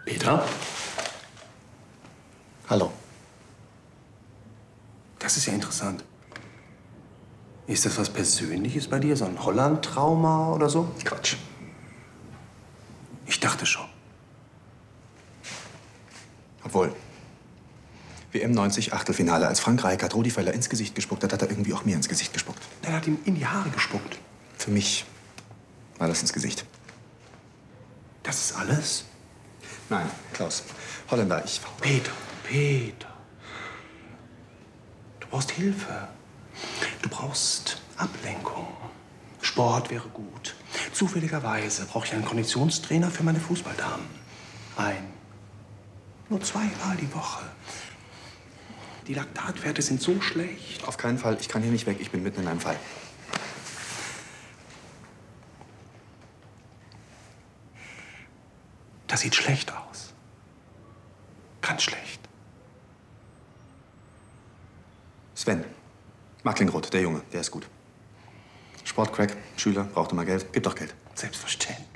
Peter? Hallo. Das ist ja interessant. Ist das was Persönliches bei dir? So ein Holland-Trauma oder so? Quatsch. Ich dachte schon. Obwohl, WM 90, Achtelfinale. Als Frank Rijkaard Rudi Völler ins Gesicht gespuckt hat, hat er irgendwie auch mir ins Gesicht gespuckt. Er hat ihm in die Haare gespuckt. Für mich war das ins Gesicht. Das ist alles? Nein, Klaus. Holländer, ich... Peter. Du brauchst Hilfe. Du brauchst Ablenkung. Sport wäre gut. Zufälligerweise brauche ich einen Konditionstrainer für meine Fußballdamen. Nur 2 Mal die Woche. Die Laktatwerte sind so schlecht. Auf keinen Fall. Ich kann hier nicht weg. Ich bin mitten in einem Fall. Das sieht schlecht aus. Ganz schlecht. Sven. Marklingroth, der Junge. Der ist gut. Sportcrack, Schüler, braucht immer Geld. Gib doch Geld. Selbstverständlich.